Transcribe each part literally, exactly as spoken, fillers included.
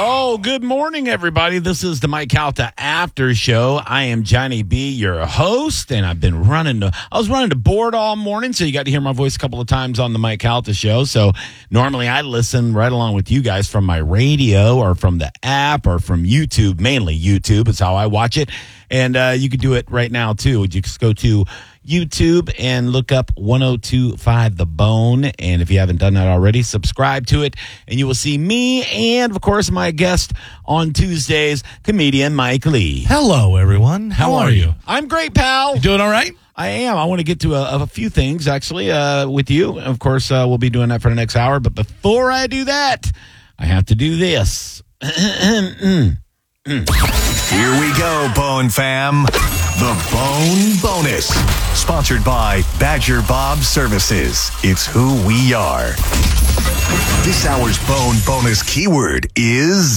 Oh, good morning, everybody. This is the Mike Calta After Show. I am Johnny B, your host, and I've been running to, I was running to board all morning, so you got to hear my voice a couple of times on the Mike Calta Show. So normally I listen right along with you guys from my radio or from the app or from YouTube, mainly YouTube is how I watch it. And uh, you can do it right now, too. You just go to YouTube and look up one oh two point five The Bone. And if you haven't done that already, subscribe to it. And you will see me and, of course, my guest on Tuesdays, comedian Mike Lee. Hello, everyone. How, How are you? you? I'm great, pal. You doing all right? I am. I want to get to a, a few things, actually, uh, with you. Of course, uh, we'll be doing that for the next hour. But before I do that, I have to do this. mm. Mm. Here we go, Bone Fam. The Bone Bonus. Sponsored by Badger Bob Services. It's who we are. This hour's Bone Bonus keyword is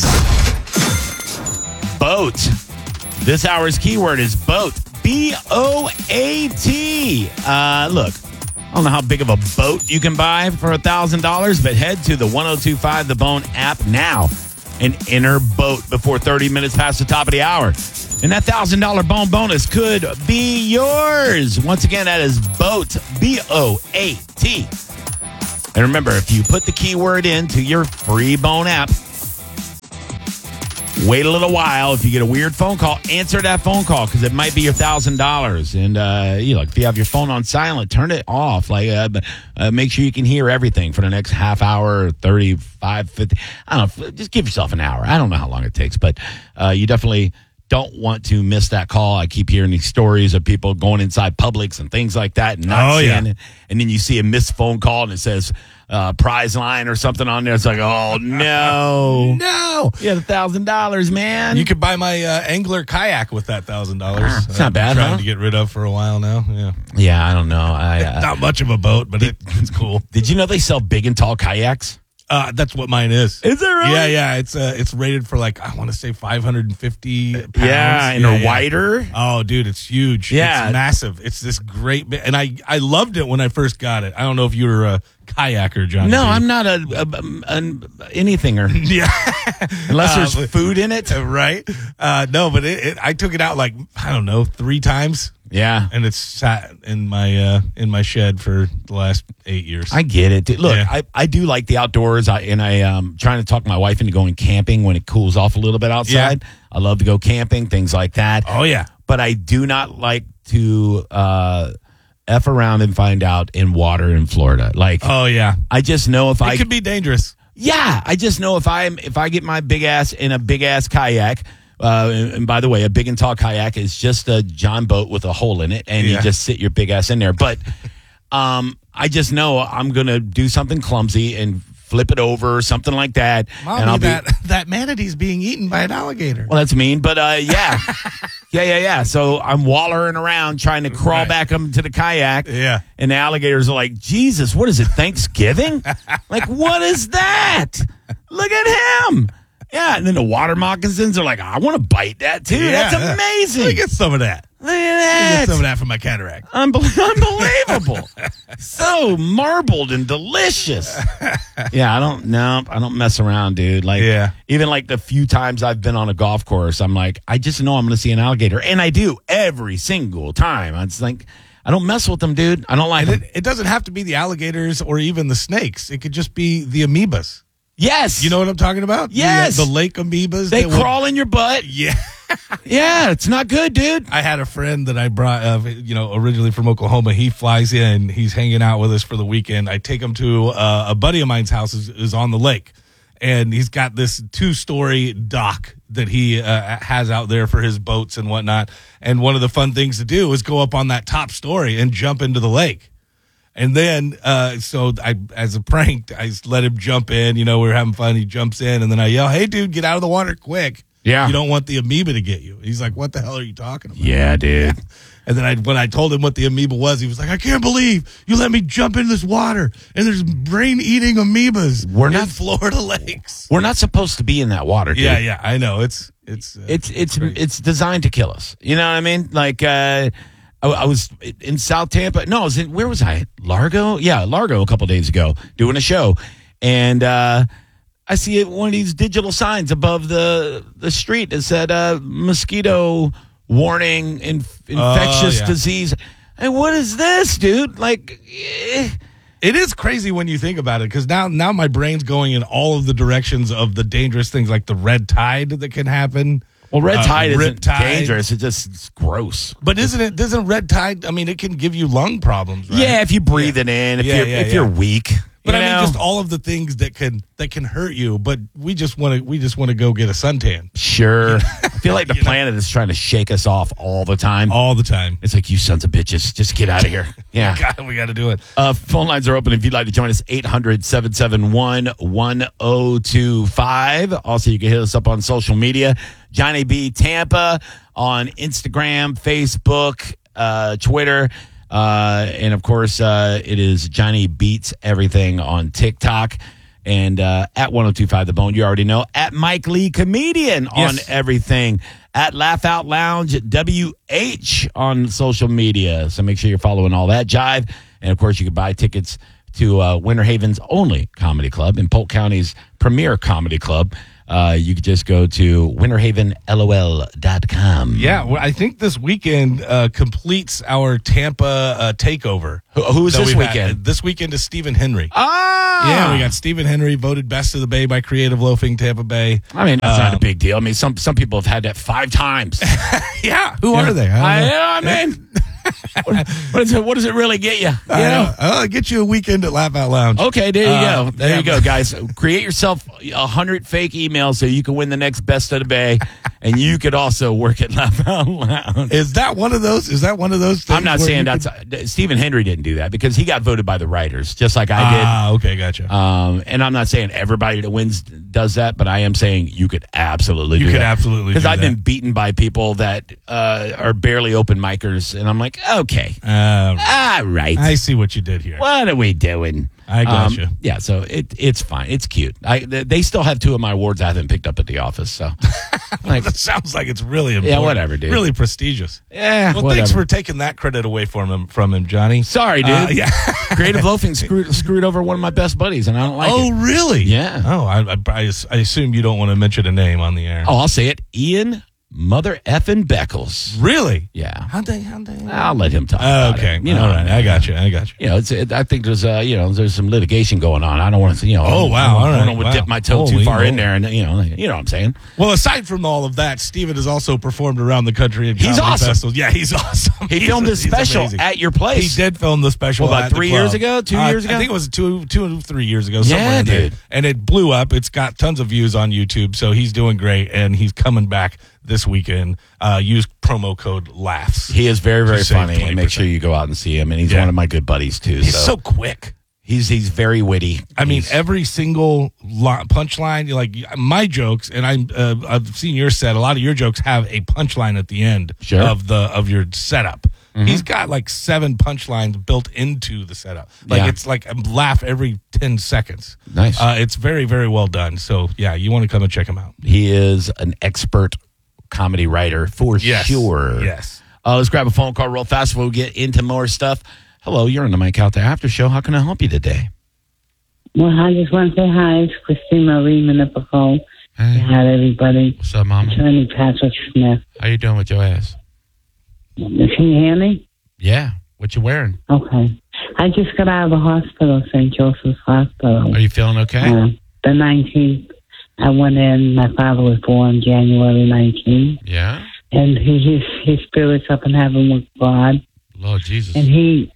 boat. This hour's keyword is boat. B O A T. Uh, look, I don't know how big of a boat you can buy for one thousand dollars, but head to the one oh two point five The Bone app now and enter boat before thirty minutes past the top of the hour. And that one thousand dollars bone bonus could be yours. Once again, that is boat, B O A T. And remember, if you put the keyword into your free Bone app, wait a little while. If you get a weird phone call, answer that phone call because it might be your one thousand dollars. And, uh, you know, if you have your phone on silent, turn it off. Like, uh, uh, make sure you can hear everything for the next half hour, thirty-five, fifty. I don't know. Just give yourself an hour. I don't know how long it takes, but uh, you definitely don't want to miss that call. I keep hearing these stories of people going inside Publix and things like that and not oh, seeing yeah. it. And then you see a missed phone call and it says uh, prize line or something on there. It's like, oh, no. No. You had one thousand dollars, man. You could buy my uh, Angler kayak with that one thousand dollars. Ah, it's not bad, I'm trying huh? to get rid of for a while now. Yeah. Yeah, I don't know. I, uh, Not much of a boat, but it, it's cool. Did you know they sell big and tall kayaks? Uh, that's what mine is. Is it really? Yeah, yeah. It's uh, it's rated for like, I want to say five hundred fifty pounds. Yeah, and yeah, they're yeah. wider. Oh, dude, it's huge. Yeah. It's massive. It's this great, bi- and I, I loved it when I first got it. I don't know if you were a kayaker, John. No, I'm not a, a, a, an anythinger. Yeah. Unless Uh, there's but- food in it. Right? Uh, no, but it, it, I took it out like, I don't know, three times. Yeah. And it's sat in my uh, in my shed for the last eight years. I get it. Dude, look, Yeah. I, I do like the outdoors, I, and I um trying to talk my wife into going camping when it cools off a little bit outside. Yeah. I love to go camping, things like that. Oh, yeah. But I do not like to uh, F around and find out in water in Florida. Like, Oh, yeah. I just know if It I could be dangerous. Yeah, I just know if I if I get my big ass in a big ass kayak. Uh, and, and by the way, a big and tall kayak is just a John boat with a hole in it, and Yeah. you just sit your big ass in there. But um, I just know I'm gonna do something clumsy and flip it over or something like that, Mommy, and I'll be. that, that manatee's being eaten by an alligator. Well, that's mean, but uh, yeah, yeah, yeah, yeah. So I'm wallering around trying to crawl Right. back up to the kayak. Yeah. And the alligators are like, Jesus, what is it, Thanksgiving? Like, what is that? Look at him. Yeah, and then the water moccasins are like, I want to bite that too. Yeah. That's amazing. Let me get some of that. Look Let me at get some of that. that for my cataract. Unbel- unbelievable. So marbled and delicious. Yeah, I don't, no, I don't mess around, dude. Like, Yeah. even like the few times I've been on a golf course, I'm like, I just know I'm going to see an alligator. And I do every single time. It's like, I don't mess with them, dude. I don't like And them. it, it doesn't have to be the alligators or even the snakes. It could just be the amoebas. Yes. You know what I'm talking about? Yes. The, uh, the lake amoebas. They that would- crawl in your butt. Yeah. Yeah, it's not good, dude. I had a friend that I brought, uh, you know, originally from Oklahoma. He flies in. He's hanging out with us for the weekend. I take him to uh, a buddy of mine's house is, is on the lake. And he's got this two-story dock that he uh, has out there for his boats and whatnot. And one of the fun things to do is go up on that top story and jump into the lake. And then, uh, so I, as a prank, I just let him jump in. You know, we were having fun. He jumps in, and then I yell, "Hey, dude, get out of the water quick! Yeah. You don't want the amoeba to get you." He's like, "What the hell are you talking about?" Yeah, dude. And then I, when I told him what the amoeba was, he was like, "I can't believe you let me jump in this water, and there's brain-eating amoebas We're in not- Florida lakes." We're not supposed to be in that water, dude. Yeah, yeah, I know. It's it's uh, It's it's it's designed to kill us. You know what I mean? Like uh I, I was in South Tampa. No, I was in, where was I? Largo? Yeah, Largo a couple days ago doing a show. And uh I see one of these digital signs above the the street that said uh, mosquito warning, inf- infectious yeah. disease. And what is this, dude? Like, eh. It is crazy when you think about it, because now, now my brain's going in all of the directions of the dangerous things, like the red tide that can happen. Well, red Uh, tide isn't riptide. dangerous. It's just it's gross. But isn't it? Doesn't red tide? I mean, it can give you lung problems, right? Yeah, if you breathe it in, if Yeah, you're yeah, if yeah. you're weak. But you I mean, know? just all of the things that can that can hurt you. But we just want to we just want to go get a suntan Sure. I feel like the planet is trying to shake us off all the time. all the time. It's like, you sons of bitches, just get out of here. Yeah. God, we got to do it. Uh, phone lines are open if you'd like to join us, eight hundred, seven seven one, one oh two five. Also, you can hit us up on social media, Johnny B Tampa on Instagram, Facebook, uh, Twitter. Uh, and, of course, uh, it is Johnny Beats Everything on TikTok. And uh, at one oh two five The Bone, you already know. At Mike Lee Comedian on Yes. everything. At Laugh Out Lounge W H on social media. So make sure you're following all that jive. And, of course, you can buy tickets to uh, Winter Haven's only comedy club and Polk County's premier comedy club. Uh, you could just go to winter haven L O L dot com. Yeah, well, I think this weekend uh, completes our Tampa uh, takeover. Who, who is that this we've had. weekend? This weekend is Stephen Henry. Ah! Yeah, we got Stephen Henry voted best of the Bay by Creative Loafing Tampa Bay. I mean, that's not a Um, big deal. I mean, some some people have had that five times. Yeah, who Yeah. are they? I don't I, know. yeah, I mean, what, what, is it, what does it really get you? You I know? know. I'll get you a weekend at Laugh Out Lounge. Okay, there you Uh, go. There yeah, you go, guys. Create yourself a hundred fake emails so you can win the next Best of the Bay, and you could also work at Laugh Out Loud. Is that one of those? Is that one of those things? I'm not where saying you that's could- uh, Stephen Henry didn't do that because he got voted by the writers, just like I Ah, okay, gotcha. did. Um, and I'm not saying everybody that wins does that, but I am saying you could absolutely You do could that. absolutely because do I've that. been beaten by people that uh, are barely open micers, and I'm like, okay, Uh, all right. I see what you did here. What are we doing? I gotcha. Um, yeah, so it it's fine. It's cute. I th- they still have two of my awards I haven't picked up at the office. So, like, That sounds like it's really important. whatever, dude. Really prestigious. yeah, Well, whatever. thanks for taking that credit away from him, from him, Johnny. Sorry, dude. Uh, yeah. Creative Loafing screwed screwed over one of my best buddies, and I don't like Oh, it. really? Yeah. Oh, I, I, I I assume you don't want to mention a name on the air. Oh, I'll say it. Ian Mother effing Beckles. Really? Yeah. How'd they? How'd they? I'll let him talk. about okay. it. You know, All right. I got you. I got you. You know, it's. It, I think there's. Uh, you know, there's some litigation going on. I don't want to. You know. Oh, wow. I don't, All I don't right. want to Wow. dip my toe too Holy far in moly. there, and you know, you know what I'm saying. Well, aside from all of that, Steven has also performed around the country at He's comedy awesome. festivals. Yeah, he's awesome. He He's- filmed his he's special amazing. at your place. He did film the special. What, about at the three club. years ago? Two Uh, years ago? I think it was two, two, three years ago. Somewhere Yeah, in there. dude. And it blew up. It's got tons of views on YouTube, so he's doing great. And he's coming back this weekend. Uh, use promo code LAUGHS. He is very, very To save funny, and make twenty percent. sure you go out and see him. And he's Yeah. one of my good buddies too. He's so, so quick. he's he's very witty. I mean, He's- every single lo- punchline, like my jokes, and I'm, uh, I've seen your set. A lot of your jokes have a punchline at the end Sure. of the of your setup. He's got like seven punchlines built into the setup. Like Yeah. it's like a laugh every ten seconds. Nice. Uh, it's very very well done. So yeah, you want to come and check him out. he is an expert comedy writer for Yes. sure. Yes. Uh, let's grab a phone call real fast before we get into more stuff. Hello, you're on the Mike Out the After Show. How can I help you today? Well, I just want to say hi. It's Christina Riemann at the phone. Hey, Hi, everybody. what's up, Mama? Attorney Patrick Smith. How you doing with your ass? Can you hear me? Yeah. What you wearing? Okay. I just got out of the hospital, Saint Joseph's Hospital. Are you feeling okay? Uh, the nineteenth, I went in. My father was born January nineteenth. Yeah. And he, his, his spirit's up in heaven with God. Lord Jesus. And he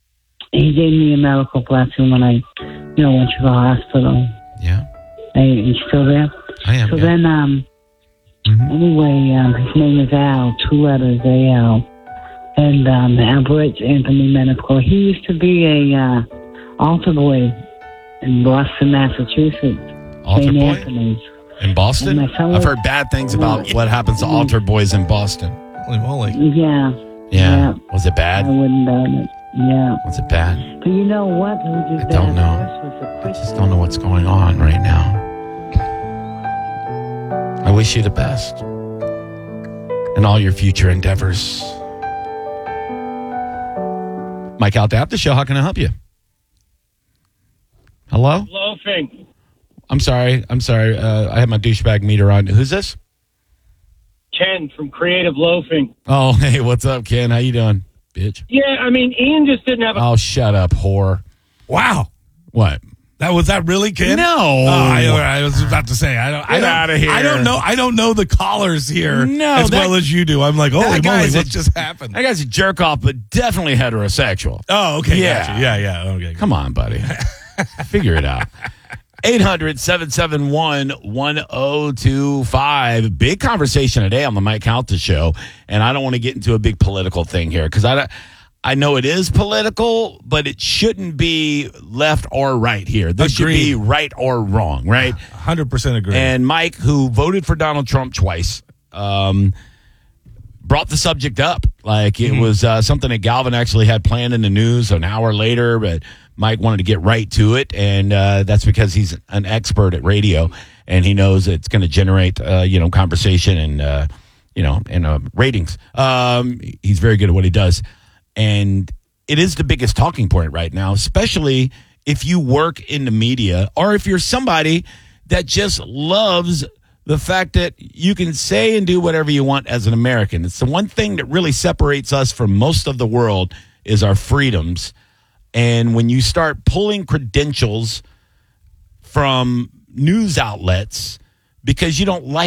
he gave me a medical blessing when I, you know, went to the hospital. Yeah. Are you still there? I am. So yeah. then, um, Mhm. anyway, um, his name is Al, two letters, A L. And um, Albert Anthony Menifco. He used to be a uh, altar boy in Boston, Massachusetts. Altar Saint boy Anthony's. in Boston? And my fellow- I've heard bad things about what happens to altar boys in Boston. Holy moly. Yeah, Yeah. Yeah. Was it I bad? wouldn't doubt it. Yeah. Was it bad? But you know what? Who did I don't that know. first was a I Christian. just don't know what's going on right now. I wish you the best in all your future endeavors. Mike Out the After Show, how can I help you? Hello? Loafing. I'm sorry. I'm sorry. Uh, I had my douchebag meter on. Who's this? Ken from Creative Loafing. Oh, hey, what's up, Ken? How you doing, bitch? Yeah, I mean, Ian just didn't have a... Oh, shut up, whore. Wow. What? That was that really, Ken? No. Oh, I, I was about to say I don't. I Get don't, outta here. I don't know. I don't know the callers here No, as that- well as you do. I'm like, holy that moly, guy's what a- just happened? That guy's a jerk off, but definitely heterosexual. Oh, okay. Yeah. Gotcha. Yeah, yeah. Okay. Come on, buddy. Figure it out. eight hundred, seven seven one, one oh two five. Big conversation today on the Mike Calta show. And I don't want to get into a big political thing here because I, don't- I know it is political, but it shouldn't be left or right here. This should be Agreed. right or wrong, right? one hundred percent agree. And Mike, who voted for Donald Trump twice, um, brought the subject up. Like it was uh, something that Galvin actually had planned in the news an hour later, but Mike wanted to get right to it. And uh, that's because he's an expert at radio and he knows it's going to generate, uh, you know, conversation and, uh, you know, and uh, ratings. Um, he's very good at what he does. And it is the biggest talking point right now, especially if you work in the media or if you're somebody that just loves the fact that you can say and do whatever you want as an American. It's the one thing that really separates us from most of the world is our freedoms. And when you start pulling credentials from news outlets because you don't like